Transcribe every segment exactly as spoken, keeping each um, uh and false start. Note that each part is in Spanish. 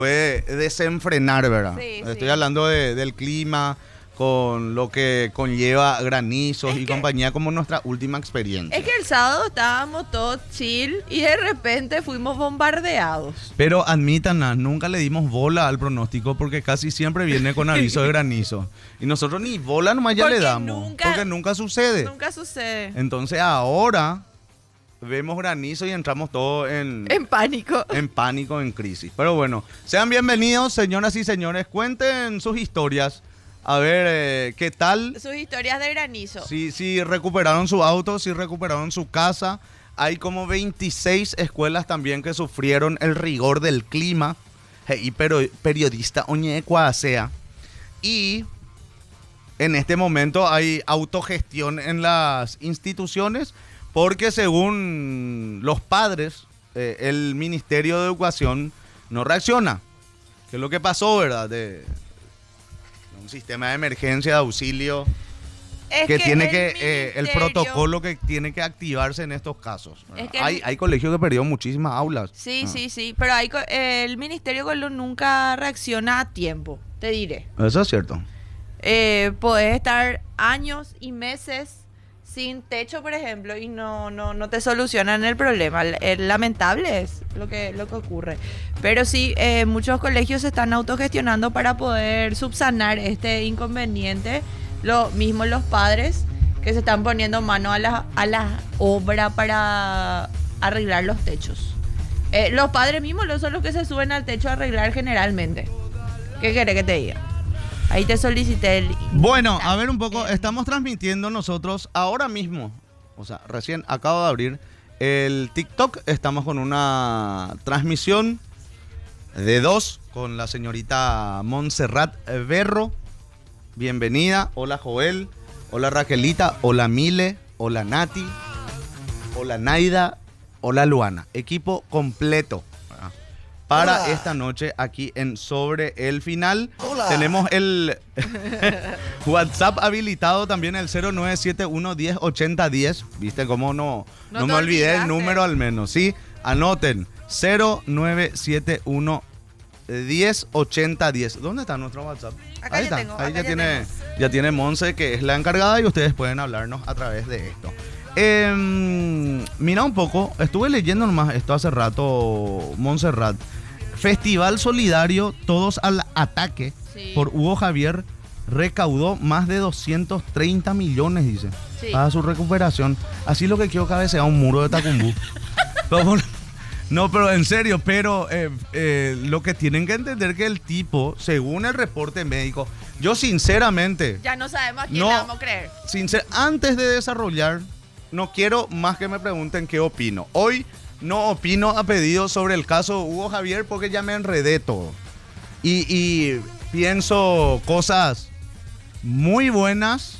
puede desenfrenar, ¿verdad? Sí, Estoy sí. hablando de- del clima, con lo que conlleva granizos Es y que- compañía como nuestra última experiencia. Es que el sábado estábamos todos chill y de repente fuimos bombardeados. Pero admítanos, nunca le dimos bola al pronóstico porque casi siempre viene con aviso de granizo. Y nosotros ni bola nomás ya Porque le damos. nunca- porque nunca sucede. Nunca sucede. Entonces ahora vemos granizo y entramos todos en, En pánico. en pánico, en crisis. Pero bueno, sean bienvenidos, señoras y señores. Cuenten sus historias. A ver, eh, ¿qué tal? Sus historias de granizo. Si, si recuperaron su auto, si recuperaron su casa. Hay como veintiséis escuelas también que sufrieron el rigor del clima. Y pero periodista Oñecua sea. Y en este momento hay autogestión en las instituciones porque según los padres, eh, el Ministerio de Educación no reacciona. ¿Qué es lo que pasó, verdad? De un sistema de emergencia, de auxilio, Es que, tiene el que, eh, el ministerio- protocolo que tiene que activarse en estos casos. ¿verdad? Es que el- hay, hay colegios que perdieron muchísimas aulas. Sí, Ah. sí, sí. Pero hay, co- el Ministerio Colón nunca reacciona a tiempo, te diré. Eso es cierto. Eh, podés estar años y meses sin techo, por ejemplo, y no, no, no te solucionan el problema. El- el lamentable es lo que, lo que ocurre. Pero sí, eh, muchos colegios se están autogestionando para poder subsanar este inconveniente. Lo mismo los padres que se están poniendo mano a la, a la obra para arreglar los techos. Eh, los padres mismos lo son los que se suben al techo a arreglar generalmente. ¿Qué querés que te diga? Ahí te solicité el... Bueno, a ver un poco, Eh, estamos transmitiendo nosotros ahora mismo, o sea, recién acabo de abrir el TikTok, estamos con una transmisión de dos con la señorita Montserrat Berro. Bienvenida, hola Joel, hola Raquelita, hola Mile, hola Nati, hola Naida, hola Luana, equipo completo para Hola. esta noche aquí en Sobre el Final. Hola. Tenemos el WhatsApp habilitado también, el cero nueve siete uno diez ochenta diez. ¿Viste cómo no, No no, te me olvidé el olvidaste. número al menos? Sí, anoten, cero nueve siete uno diez ochenta diez. ¿Dónde está nuestro WhatsApp? Acá Ahí ya está, tengo, ahí acá ya, ya tiene, tengo. ya tiene Monse, que es la encargada, y ustedes pueden hablarnos a través de esto. Em, mira un poco, estuve leyendo nomás esto hace rato, Montserrat. Festival Solidario Todos al Ataque Sí. por Hugo Javier recaudó más de doscientos treinta millones, dice, Sí. para su recuperación. Así lo que quiero cabecear un muro de Tacumbú. Pero, no, pero en serio, pero eh, eh, lo que tienen que entender que el tipo, según el reporte médico, yo sinceramente, Ya no sabemos a quién No. le vamos a creer. sincer- antes de desarrollar, no quiero más que me pregunten qué opino. Hoy no opino a pedido sobre el caso Hugo Javier porque ya me enredé todo. Y, y pienso cosas muy buenas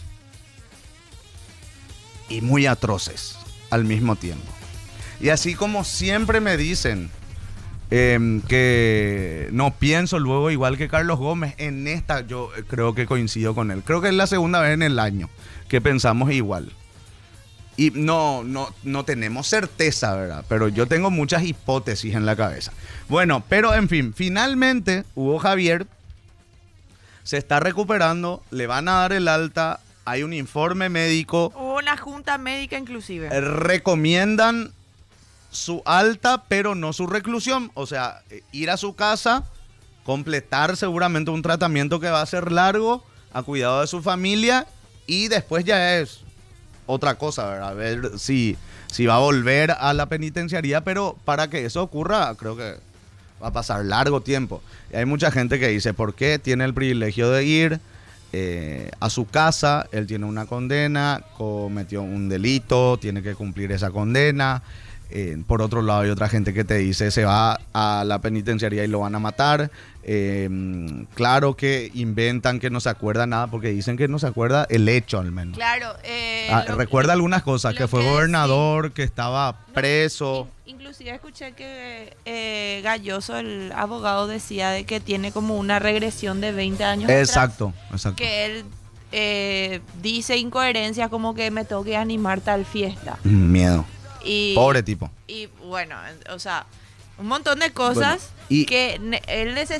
y muy atroces al mismo tiempo. Y así como siempre me dicen em, que no pienso luego igual que Carlos Gómez, en esta yo creo que coincido con él. Creo que es la segunda vez en el año que pensamos igual. Y no, no, no tenemos certeza, ¿verdad? Pero yo tengo muchas hipótesis en la cabeza. Bueno, pero en fin, finalmente Hugo Javier se está recuperando, le van a dar el alta, hay un informe médico, Hubo una junta médica inclusive. eh, recomiendan su alta, pero no su reclusión. O sea, eh, ir a su casa, completar seguramente un tratamiento que va a ser largo, a cuidado de su familia, y después ya es otra cosa, ¿verdad? A ver si, si va a volver a la penitenciaría, pero para que eso ocurra, creo que va a pasar largo tiempo. Y hay mucha gente que dice, ¿por qué tiene el privilegio de ir eh, a su casa? Él tiene una condena, cometió un delito, tiene que cumplir esa condena. Eh, por otro lado, hay otra gente que te dice, se va a la penitenciaría y lo van a matar. Eh, claro que inventan que no se acuerda nada porque dicen que no se acuerda el hecho al menos. Claro. eh, Ah, lo- recuerda algunas cosas, lo que fue que gobernador, que estaba No, preso. in- inclusive escuché que eh, Galloso, el abogado, decía de que tiene como una regresión de veinte años atrás, Exacto, exacto. que él eh, dice incoherencias como que me tengo que animar tal fiesta. Mm, Miedo. Y, Pobre tipo. Y bueno, o sea, Un montón de cosas Bueno, y- que ne- él